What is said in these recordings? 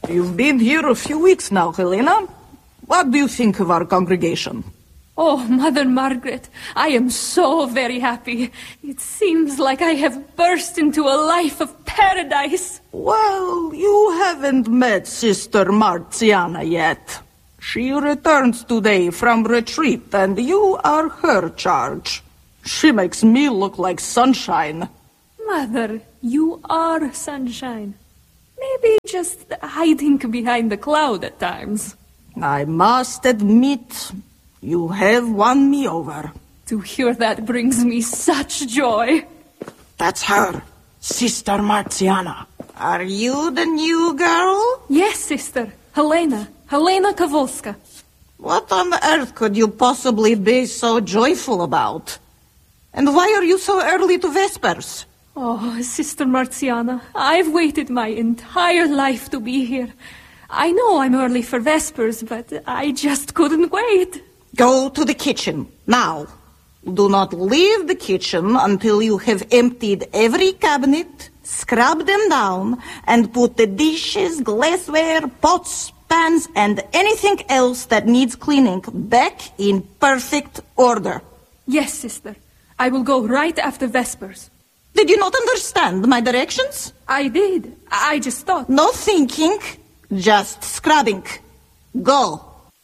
You've been here a few weeks now, Helena. What do you think of our congregation? Oh, Mother Margaret, I am so very happy. It seems like I have burst into a life of paradise. Well, you haven't met Sister Marciana yet. She returns today from retreat, and you are her charge. She makes me look like sunshine. Mother, you are sunshine. Maybe just hiding behind the cloud at times. I must admit, you have won me over. To hear that brings me such joy. That's her, Sister Marciana. Are you the new girl? Yes, sister. Helena Kowalska. What on earth could you possibly be so joyful about? And why are you so early to Vespers? Oh, Sister Marciana, I've waited my entire life to be here. I know I'm early for Vespers, but I just couldn't wait. Go to the kitchen, now. Do not leave the kitchen until you have emptied every cabinet, scrubbed them down, and put the dishes, glassware, pots, pans, and anything else that needs cleaning back in perfect order. Yes, sister. I will go right after Vespers. Did you not understand my directions? I did. I just thought... No thinking, just scrubbing. Go.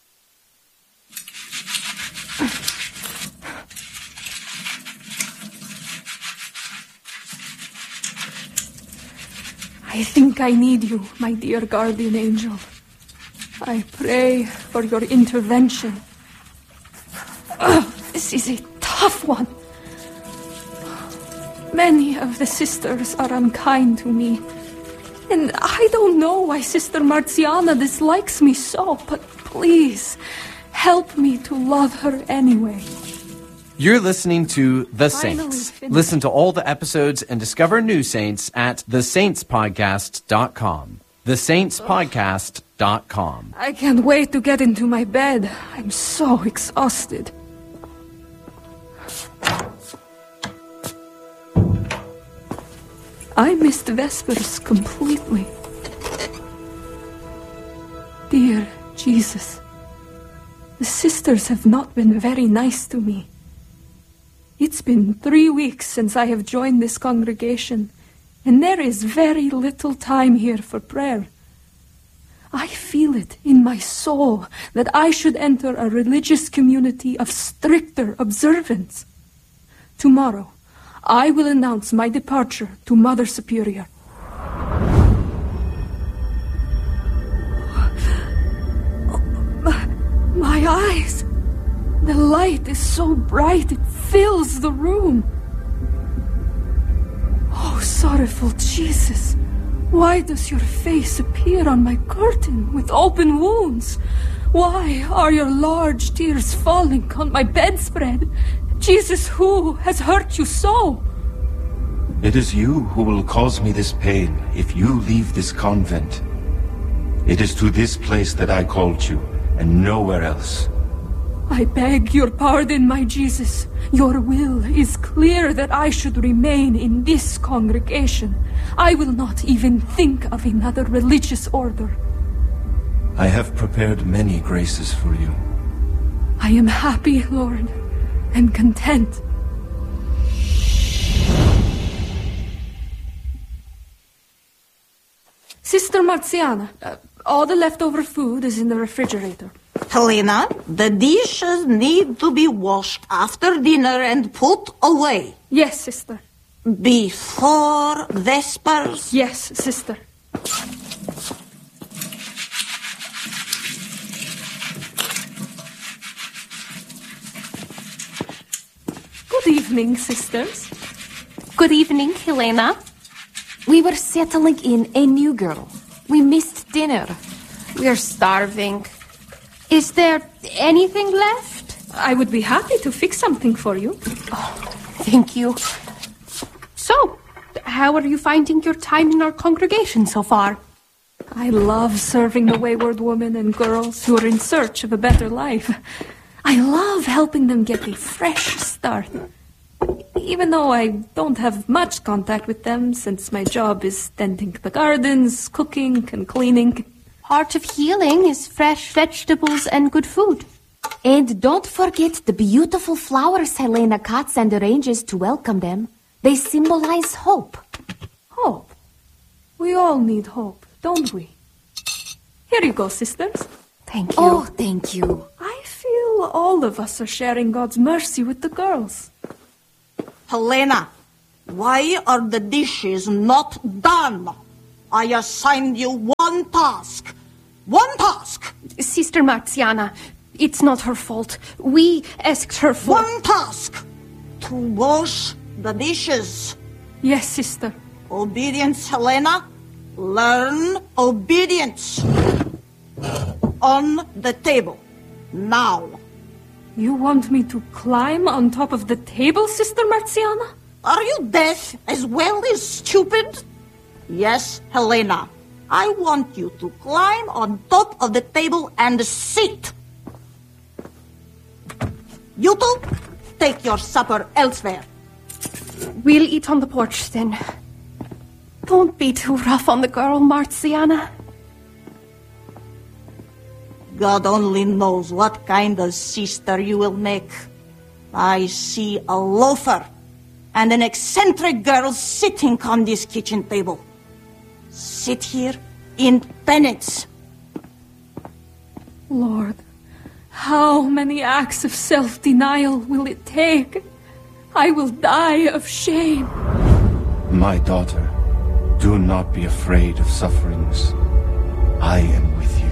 I think I need you, my dear guardian angel. I pray for your intervention. This is a tough one. Many of the sisters are unkind to me. And I don't know why Sister Marciana dislikes me so, but please, help me to love her anyway. You're listening to The Saints. Finished. Listen to all the episodes and discover new saints at thesaintspodcast.com. Thesaintspodcast.com. I can't wait to get into my bed. I'm so exhausted. I missed Vespers completely. Dear Jesus, the sisters have not been very nice to me. It's been 3 weeks since I have joined this congregation, and there is very little time here for prayer. I feel it in my soul that I should enter a religious community of stricter observance. Tomorrow, I will announce my departure to Mother Superior. My eyes! The light is so bright it fills the room. Oh, sorrowful Jesus, why does your face appear on my curtain with open wounds? Why are your large tears falling on my bedspread? Jesus, who has hurt you so? It is you who will cause me this pain if you leave this convent. It is to this place that I called you, and nowhere else. I beg your pardon, my Jesus. Your will is clear that I should remain in this congregation. I will not even think of another religious order. I have prepared many graces for you. I am happy, Lord, and content. Sister Marciana, all the leftover food is in the refrigerator. Helena, the dishes need to be washed after dinner and put away. Yes, sister. Before Vespers? Yes, sister. Good evening, sisters. Good evening, Helena. We were settling in a new girl. We missed dinner. We're starving. Is there anything left? I would be happy to fix something for you. Oh, thank you. So, how are you finding your time in our congregation so far? I love serving the wayward women and girls who are in search of a better life. I love helping them get a fresh start. Even though I don't have much contact with them since my job is tending the gardens, cooking, and cleaning. Part of healing is fresh vegetables and good food. And don't forget the beautiful flowers Helena cuts and arranges to welcome them. They symbolize hope. Hope? We all need hope, don't we? Here you go, sisters. Thank you. Oh, thank you. I feel all of us are sharing God's mercy with the girls. Helena, why are the dishes not done? I assigned you one task. One task! Sister Marciana, it's not her fault. We asked her for... One task! To wash the dishes. Yes, sister. Obedience, Helena. Learn obedience. On the table. Now. You want me to climb on top of the table, Sister Marciana? Are you deaf as well as stupid? Yes, Helena. I want you to climb on top of the table and sit. You two, take your supper elsewhere. We'll eat on the porch then. Don't be too rough on the girl, Marciana. God only knows what kind of sister you will make. I see a loafer and an eccentric girl sitting on this kitchen table. Sit here in penance. Lord, how many acts of self-denial will it take? I will die of shame. My daughter, do not be afraid of sufferings. I am with you.